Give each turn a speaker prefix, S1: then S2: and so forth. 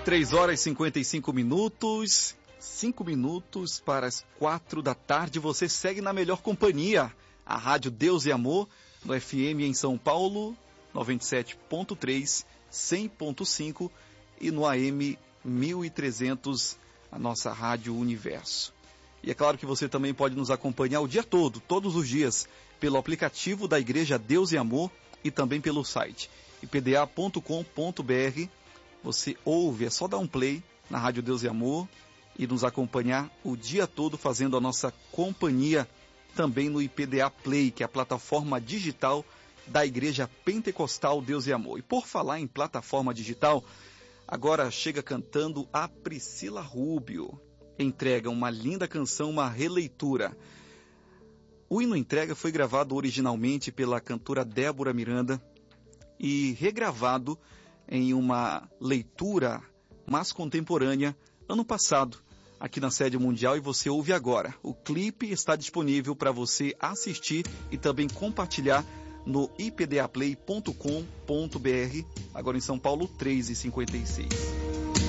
S1: 3 horas e 55 minutos, 5 minutos para as 4 da tarde. Você segue na melhor companhia, a Rádio Deus e Amor, no FM em São Paulo, 97.3, 100.5 e no AM 1300, a nossa Rádio Universo. E é claro que você também pode nos acompanhar o dia todo, todos os dias, pelo aplicativo da Igreja Deus e Amor e também pelo site ipda.com.br. Você ouve, é só dar um play na Rádio Deus e Amor e nos acompanhar o dia todo fazendo a nossa companhia também no IPDA Play, que é a plataforma digital da Igreja Pentecostal Deus e Amor. E por falar em plataforma digital, agora chega cantando a Priscila Rubio. Entrega uma linda canção, uma releitura. O hino Entrega foi gravado originalmente pela cantora Débora Miranda e regravado em uma leitura mais contemporânea ano passado, aqui na sede mundial, e você ouve agora. O clipe está disponível para você assistir e também compartilhar no ipdaplay.com.br, agora em São Paulo, 3h56.